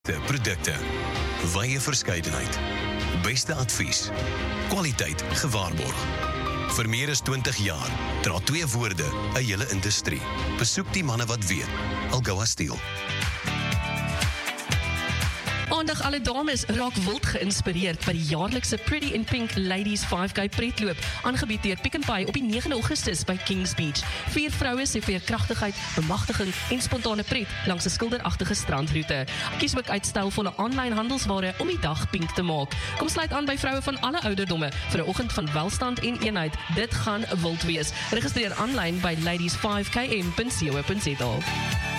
Produkte, wye verskeidenheid, beste advies, kwaliteit gewaarborg. Vir meer as 20 jaar dra 2 woorde 'n hele industrie. Besoek die manne wat weet. Algoa Steel. Aandag alle dames raak wild geïnspireerd by die jaarlikse Pretty in Pink Ladies 5K pretloop, aangebied deur Pick n Pay op die 9 Augustus by Kings Beach. 4 vroue se veerkragtigheid, bemagtiging en spontane pret langs 'n skilderagtige strandroete. Kies ook uit stylvolle aanlyn handelsware om die dag pink te maak. Kom sluit aan by vroue van alle ouderdomme vir 'n oggend van welstand en eenheid. Dit gaan wild wees. Registreer aanlyn by ladies5km.co.za.